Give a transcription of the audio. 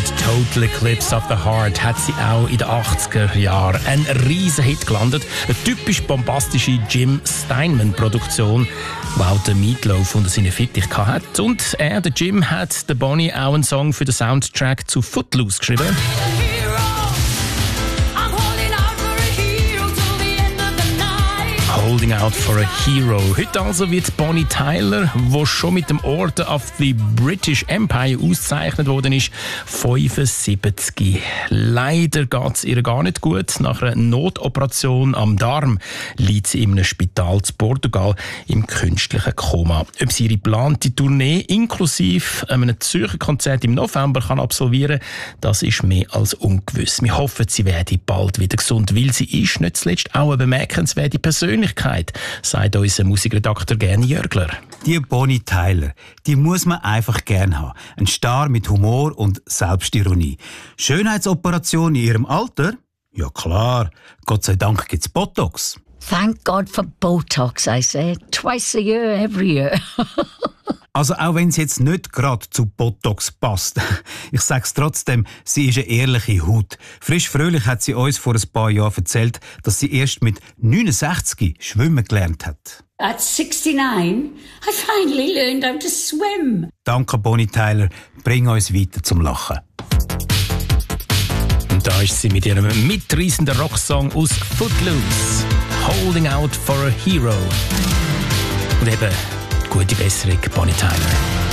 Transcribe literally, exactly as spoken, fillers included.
Mit Total Eclipse of the Heart hat sie auch in den achtziger Jahren einen riesen Hit gelandet. Eine typisch bombastische Jim Steinman-Produktion, die auch der Meatloaf unter seinen Fittich hatte. Und er, der Jim, hat der Bonnie auch einen Song für den Soundtrack zu Footloose geschrieben. Holding Out for a Hero. Heute also wird Bonnie Tyler, die schon mit dem Orden of the British Empire ausgezeichnet worden ist, fünfundsiebzig. Leider geht es ihr gar nicht gut. Nach einer Notoperation am Darm liegt sie in einem Spital zu Portugal im künstlichen Koma. Ob sie ihre geplante Tournee inklusive einem Zürcher Konzert im November kann absolvieren kann, das ist mehr als ungewiss. Wir hoffen, sie werde bald wieder gesund, weil sie ist nicht zuletzt auch eine bemerkenswerte Persönlichkeit, sagt unser Musikredakteur Gerni Jörgler. Die Bonnie Tyler, die muss man einfach gern haben. Ein Star mit Humor und Selbstironie. Schönheitsoperation in ihrem Alter? Ja klar, Gott sei Dank gibt's Botox. Thank God for Botox, I say. Twice a year, every year. Also auch wenn es jetzt nicht gerade zu Botox passt. Ich sag's trotzdem, sie ist eine ehrliche Haut. Frisch fröhlich hat sie uns vor ein paar Jahren erzählt, dass sie erst mit neunundsechzig schwimmen gelernt hat. At sixty-nine, I finally learned how to swim. Danke, Bonnie Tyler. Bring uns weiter zum Lachen. Und da ist sie mit ihrem mitreißenden Rocksong aus Footloose. Holding Out for a Hero. Und eben, gute Besserung, Bonnie Tyler.